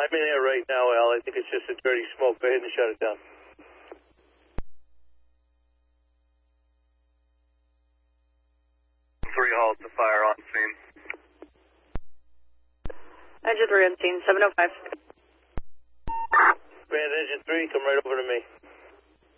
I'm in there right now, Al. I think it's just a dirty smoke. Go ahead and shut it down. Three halts to fire on scene. Engine 3 on scene, 705. Command Engine 3, come right over to me.